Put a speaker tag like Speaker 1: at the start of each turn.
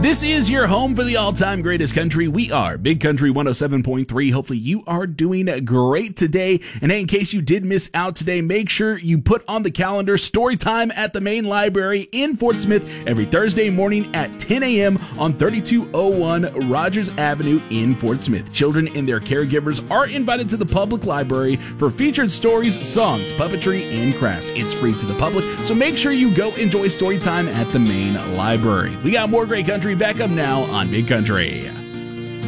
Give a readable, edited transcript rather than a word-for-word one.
Speaker 1: This is your home for the all-time greatest country. We are Big Country 107.3. Hopefully you are doing great today. And hey, in case you did miss out today, make sure you put on the calendar story time at the main library in Fort Smith every Thursday morning at 10 a.m. on 3201 Rogers Avenue in Fort Smith. Children and their caregivers are invited to the public library for featured stories, songs, puppetry, and crafts. It's free to the public, so make sure you go enjoy story time at the main library. We got more great country back up now on Big Country.